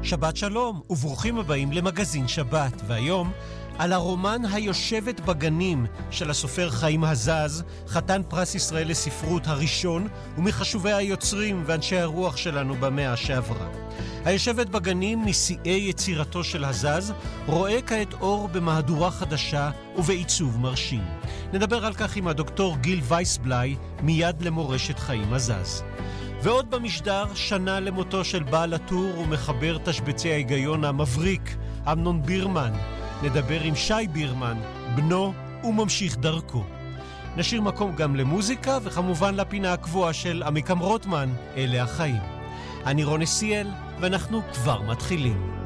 שבת שלום וברוכים הבאים למגזין שבת, והיום על הרומן היושבת בגנים של הסופר חיים הזז, חתן פרס ישראל לספרות הראשון ומחשובי היוצרים ואנשי הרוח שלנו במאה שעברה. היושבת בגנים, נשיאי יצירתו של הזז, רואה כעת אור במהדורה חדשה ובעיצוב מרשים. נדבר על כך עם הדוקטור גיל וייסבלאי מיד למורשת חיים הזז. ועוד במשדר, שנה למותו של בעל הטור ומחבר תשבצי ההיגיון המבריק, אמנון בירמן. נדבר עם שי בירמן, בנו וממשיך דרכו. נשאיר מקום גם למוזיקה וכמובן לפינה הקבועה של עמיקם רוטמן, אלה החיים. אני רוני סיאל ואנחנו כבר מתחילים.